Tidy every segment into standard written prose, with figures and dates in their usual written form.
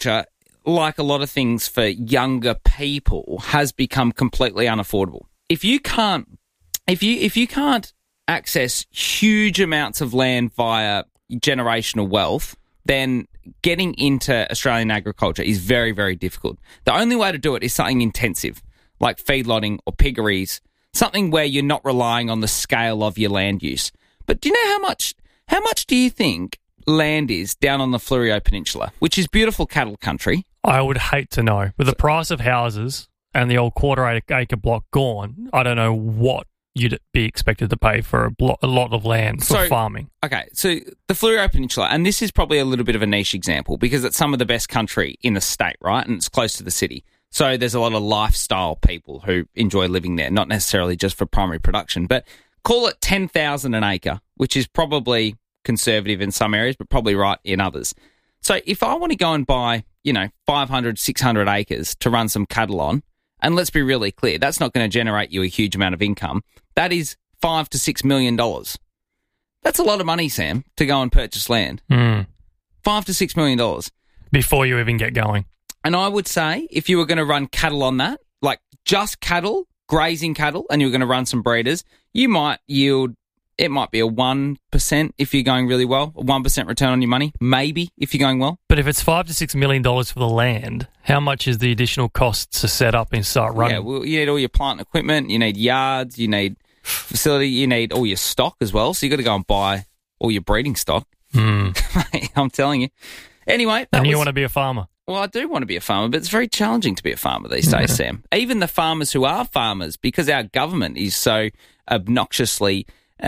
agriculture, like a lot of things for younger people, has become completely unaffordable. If you can't access huge amounts of land via generational wealth, then getting into Australian agriculture is very, very difficult. The only way to do it is something intensive, like feedlotting or piggeries, something where you're not relying on the scale of your land use. But do you know how much do you think land is down on the Fleurieu Peninsula, which is beautiful cattle country? I would hate to know. With the price of houses and the old quarter-acre block gone, I don't know what you'd be expected to pay for a lot of land for farming. Okay, so the Fleurieu Peninsula, and this is probably a little bit of a niche example because it's some of the best country in the state, right? And it's close to the city. So there's a lot of lifestyle people who enjoy living there, not necessarily just for primary production, but call it 10,000 an acre, which is probably conservative in some areas, but probably right in others. So if I want to go and buy, 500, 600 acres to run some cattle on, and let's be really clear, that's not going to generate you a huge amount of income. That is $5 to $6 million. That's a lot of money, Sam, to go and purchase land. $5 to $6 million. Before you even get going. And I would say if you were going to run cattle on that, like just cattle, grazing cattle, and you were going to run some breeders, you might yield, it might be a 1% if you're going really well, a 1% return on your money, maybe if you're going well. But if it's $5 to $6 million for the land, how much is the additional cost to set up and start running? Yeah, well, you need all your plant and equipment, you need yards, you need facility, you need all your stock as well. So you got to go and buy all your breeding stock. I'm telling you. Anyway. And you want to be a farmer? Well, I do want to be a farmer, but it's very challenging to be a farmer these days, Sam. Even the farmers who are farmers, because our government is so obnoxiously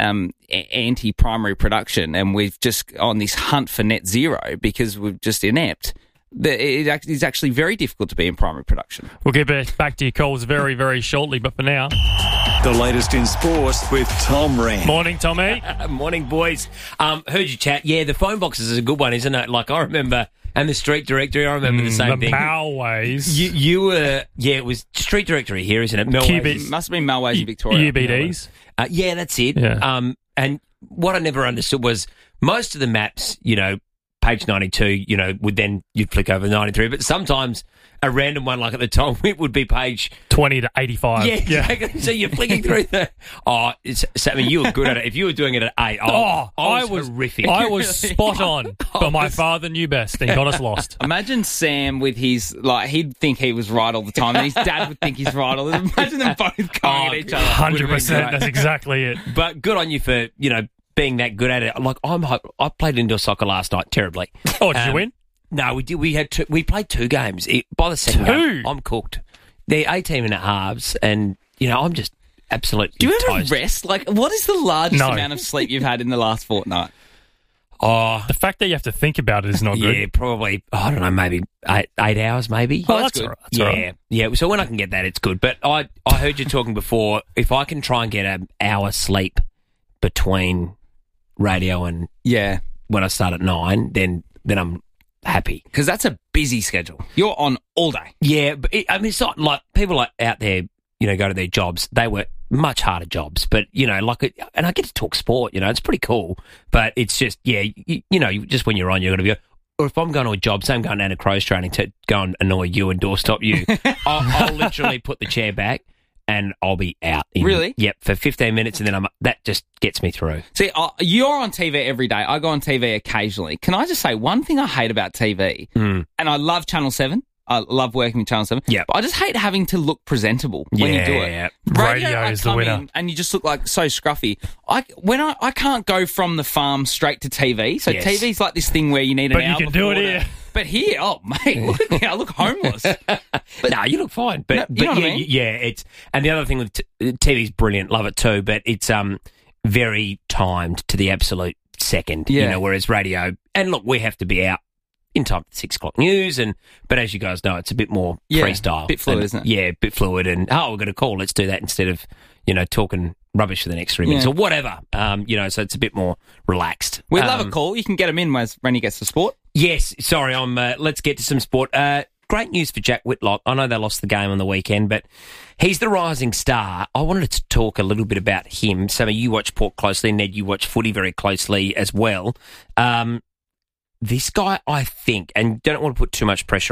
anti-primary production, and we've just on this hunt for net zero because we're just inept. It is actually very difficult to be in primary production. We'll get back to your calls very, very shortly, but for now... The latest in sport with Tom Wren. Morning, Tommy. Morning, boys. Heard you chat. Yeah, the phone boxes is a good one, isn't it? Like, I remember... And the street directory, I remember the same thing. The Malways. You were... Yeah, it was street directory here, isn't it? It must have been Malways in Victoria. UBDs. Yeah, that's it. Yeah. And what I never understood was most of the maps, page 92, you'd flick over 93, but sometimes a random one, like at the time, it would be page 20 to 85. Yeah, exactly. So you're flicking through you were good at it. If you were doing it at 8, I was horrific. I was spot on, but my father knew best and got us lost. Imagine Sam with his, he'd think he was right all the time, and his dad would think he's right all the time. Imagine them both going at each other. 100%, that's exactly it. But good on you for, being that good at it. Like, I played indoor soccer last night terribly. Oh, did you win? No, we did. We played 2 games. By the second game, I'm cooked. They're 18-minute halves, and I'm just absolutely. Do you ever toast. rest? Like, what is the largest amount of sleep you've had in the last fortnight? Oh, the fact that you have to think about it is not good. Yeah, probably. I don't know, maybe 8 hours, maybe. Oh, that's good. That's all right. Yeah. So when I can get that, it's good. But I heard you talking before. If I can try and get an hour sleep between radio and when I start at 9, then I'm happy. Because that's a busy schedule. You're on all day. Yeah, but it's not like people like out there, go to their jobs. They work much harder jobs, but and I get to talk sport. It's pretty cool. But it's just just when you're on, you're going to go. Or if I'm going to a job, say I'm going down to Crows training to go and annoy you and doorstop you, I'll literally put the chair back. And I'll be out. Really? Yep, for 15 minutes, and then that just gets me through. See, you're on TV every day. I go on TV occasionally. Can I just say one thing I hate about TV? And I love Channel 7. I love working with Channel 7. Yeah. But I just hate having to look presentable when you do it. Yeah. Radio is the winner. And you just look like so scruffy. I can't go from the farm straight to TV. So TV's like this thing where you need an hour. But you can do it here. But here, mate, look at me. I look homeless. No, you look fine. But you know what I mean? It's and the other thing with TV's brilliant, love it too. But it's very timed to the absolute second. Yeah. Whereas radio, and look, we have to be out in time for the 6 o'clock news, but as you guys know, it's a bit more freestyle, bit fluid, isn't it? Yeah, a bit fluid. And we're going to call. Let's do that instead of talking rubbish for the next 3 minutes or whatever. So it's a bit more relaxed. We'd love a call. You can get them in when he gets to sport. Yes, sorry, let's get to some sport. Great news for Jack Whitlock. I know they lost the game on the weekend, but he's the rising star. I wanted to talk a little bit about him. So you watch Port closely, Ned, you watch footy very closely as well. this guy, I think, and don't want to put too much pressure